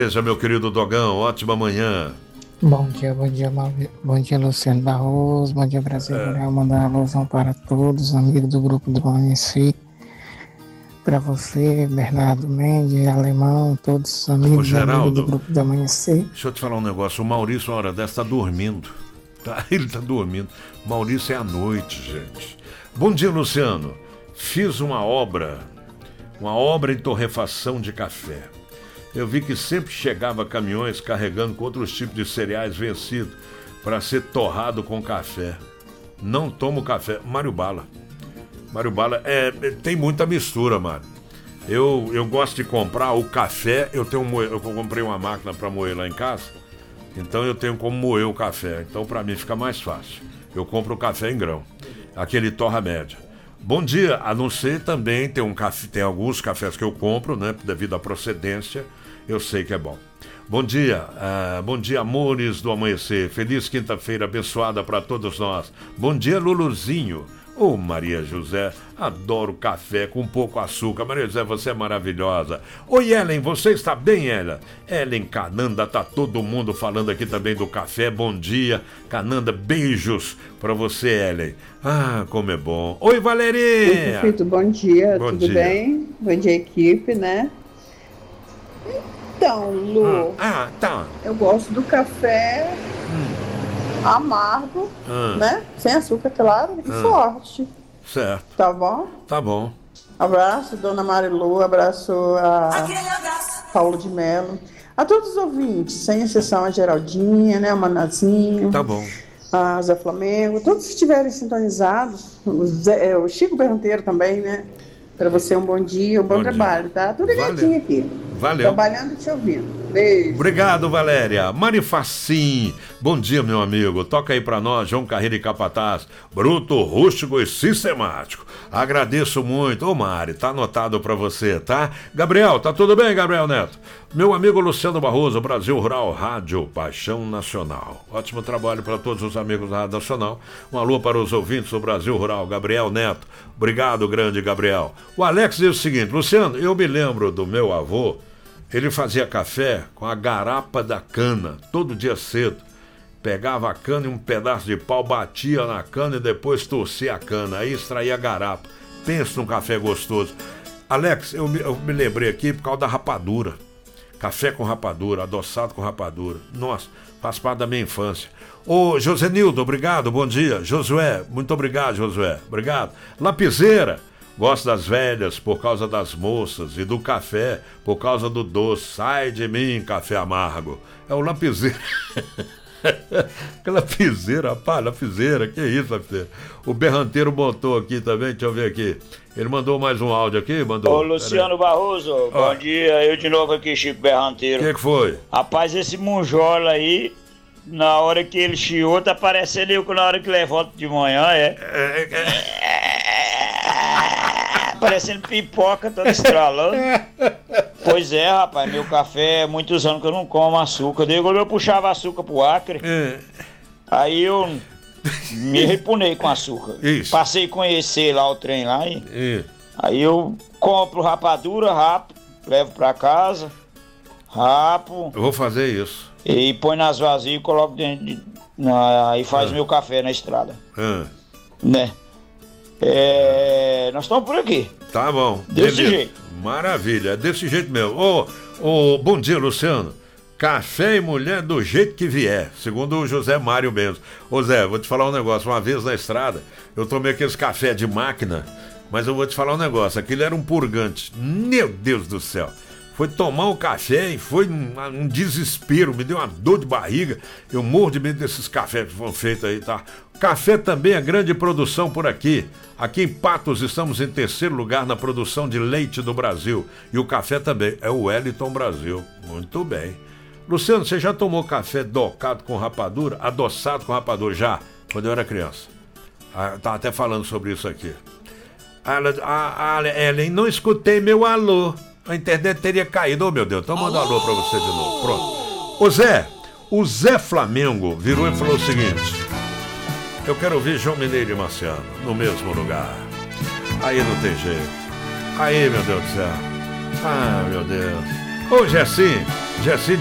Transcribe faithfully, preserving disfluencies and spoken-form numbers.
Seja, meu querido Dogão, ótima manhã. Bom dia, bom dia, bom dia, Luciano Barroso, bom dia, Brasil Rural, é. Mandar uma alusão para todos, amigos do grupo do Amanhecer, para você, Bernardo Mendes, Alemão, todos os amigos, Geraldo, amigos do grupo do Amanhecer. Deixa eu te falar um negócio, o Maurício, uma hora dessa, está dormindo, tá? Ele está dormindo, Maurício é à noite, gente. Bom dia, Luciano, fiz uma obra, uma obra em torrefação de café. Eu vi que sempre chegava caminhões carregando com outros tipos de cereais vencidos para ser torrado com café. Não tomo café. Mário Bala. Mário Bala, é, tem muita mistura, Mário. Eu, eu gosto de comprar o café. Eu, tenho um, eu comprei uma máquina para moer lá em casa. Então eu tenho como moer o café. Então para mim fica mais fácil. Eu compro o café em grão. Aquele torra média. Bom dia, a não ser também, tem, um café, tem alguns cafés que eu compro, né, devido à procedência, eu sei que é bom. Bom dia, uh, bom dia, amores do amanhecer, feliz quinta-feira abençoada para todos nós. Bom dia, Luluzinho. Ô, oh, Maria José, adoro café com pouco açúcar. Maria José, você é maravilhosa. Oi, Ellen, você está bem, Ellen? Ellen Cananda, tá todo mundo falando aqui também do café. Bom dia, Cananda, beijos para você, Ellen. Ah, como é bom. Oi, Valeria. Perfeito, bom dia, bom tudo dia. bem? Bom dia, equipe, né? Então, Lu, ah, ah, tá. eu gosto do café... Hum. amargo, ah. né? Sem açúcar, claro, e ah. forte. Certo. Tá bom? Tá bom. Abraço, dona Marilu, abraço a Paulo de Mello. A todos os ouvintes, sem exceção a Geraldinha, né? O Manazinho. Tá bom. A Zé Flamengo, todos que estiverem sintonizados, o, Zé, o Chico Berranteiro também, né? Para você um bom dia, um bom, bom trabalho, dia. Tá? Tudo ligadinho aqui. Valeu. Trabalhando e te ouvindo. Beijo. Obrigado, Valéria. Mari Facim. Bom dia, meu amigo. Toca aí pra nós, João Carreira e Capataz. Bruto, rústico e sistemático. Agradeço muito. Ô, Mari, tá anotado pra você, tá? Gabriel, tá tudo bem, Gabriel Neto? Meu amigo Luciano Barroso, Brasil Rural Rádio, Paixão Nacional. Ótimo trabalho para todos os amigos da Rádio Nacional. Um alô para os ouvintes do Brasil Rural, Gabriel Neto. Obrigado, grande Gabriel. O Alex diz o seguinte, Luciano, eu me lembro do meu avô, ele fazia café com a garapa da cana, todo dia cedo. Pegava a cana e um pedaço de pau, batia na cana e depois torcia a cana, aí extraía a garapa. Pensa num café gostoso. Alex, eu me, eu me lembrei aqui por causa da rapadura. Café com rapadura, adoçado com rapadura. Nossa, faz parte da minha infância. Ô, Josenildo, obrigado, bom dia. Josué, muito obrigado, Josué. Obrigado. Lapiseira, gosto das velhas por causa das moças e do café por causa do doce. Sai de mim, café amargo. É o Lapiseira. Lapiseira, rapaz, Lapiseira, que isso, Lapiseira. O Berranteiro botou aqui também, deixa eu ver aqui. Ele mandou mais um áudio aqui, mandou. Ô, Luciano Barroso, ah. bom dia, eu de novo aqui, Chico Berranteiro. O que, que foi? Rapaz, esse Munjola aí, na hora que ele chiou, tá parecendo eu na hora que levanta de manhã, é? é, é, é. Parecendo pipoca, toda estralando. Pois é, rapaz, meu café, muitos anos que eu não como açúcar. Daí quando eu puxava açúcar pro Acre, é. aí eu me repunei com açúcar. Isso. Passei a conhecer lá o trem lá e é. aí eu compro rapadura, rapo, levo pra casa, rapo. Eu vou fazer isso. E põe nas vasilhas e coloco dentro de... Na, e faz é. meu café na estrada. É. Né? É, nós estamos por aqui. Tá bom. Desse beleza. Jeito. Maravilha, é desse jeito mesmo. Ô, ô, bom dia, Luciano. Café e mulher do jeito que vier, segundo o José Mário mesmo. Ô Zé, vou te falar um negócio. Uma vez na estrada, eu tomei aqueles café de máquina, mas eu vou te falar um negócio. Aquilo era um purgante. Meu Deus do céu. Foi tomar o café e foi um, um desespero, me deu uma dor de barriga. Eu morro de medo desses cafés que foram feitos aí, tá? Café também é grande produção por aqui. Aqui em Patos estamos em terceiro lugar na produção de leite do Brasil. E o café também é o Wellington Brasil. Muito bem. Luciano, você já tomou café docado com rapadura? Adoçado com rapadura? Já, quando eu era criança. Ah, tá até falando sobre isso aqui. Ah, ah, Ellen, não escutei meu alô. A internet teria caído. Oh, meu Deus, então manda um alô pra você de novo. Pronto. Ô Zé, o Zé Flamengo virou e falou o seguinte: eu quero ouvir João Mineiro e Marciano no mesmo lugar. Aí não tem jeito. Aí, meu Deus do céu. Ah, meu Deus. Hoje é assim. Gessi